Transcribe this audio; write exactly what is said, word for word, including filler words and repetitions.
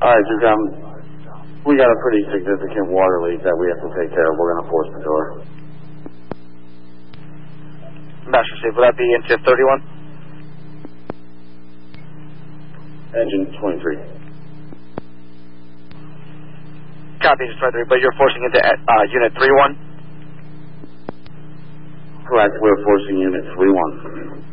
All right, just, um, we got a pretty significant water leak that we have to take care of. We're going to force the door. Master Chief, will that be into thirty-one? Engine twenty-three. Copy, Engine twenty-three, but you're forcing into uh, Unit three one? Correct, we're forcing Unit three one.